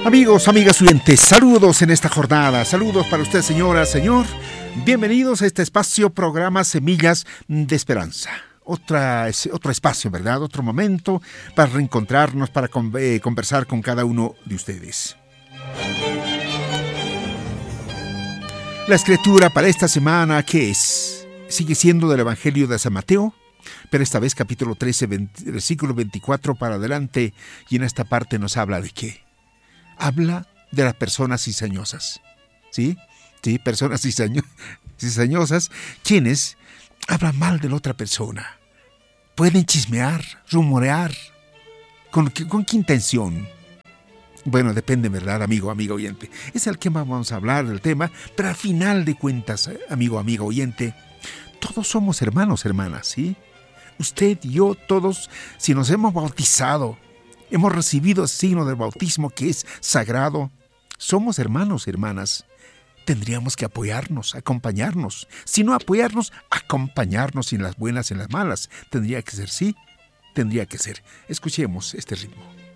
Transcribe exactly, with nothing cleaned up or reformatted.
Amigos, amigas oyentes, saludos en esta jornada, saludos para usted, señora, señor. Bienvenidos a este espacio, programa Semillas de Esperanza. Otra, otro espacio, ¿verdad? Otro momento para reencontrarnos, para con, eh, conversar con cada uno de ustedes. La escritura para esta semana, ¿qué es? Sigue siendo del Evangelio de San Mateo, pero esta vez capítulo trece, veinte, versículo veinticuatro para adelante, y en esta parte nos habla de qué. Habla de las personas cizañosas, ¿sí? Sí, personas cizaño- cizañosas, quienes hablan mal de la otra persona. Pueden chismear, rumorear. ¿Con qué, con qué intención? Bueno, depende, ¿verdad, amigo, amigo oyente? Es el que vamos a hablar del tema, pero al final de cuentas, amigo, amigo oyente, todos somos hermanos, hermanas, ¿sí? Usted y yo, todos, si nos hemos bautizado, hemos recibido el signo del bautismo que es sagrado, somos hermanos, hermanas. Tendríamos que apoyarnos, acompañarnos. Si no apoyarnos, acompañarnos en las buenas y en las malas. Tendría que ser, sí, tendría que ser. Escuchemos este ritmo.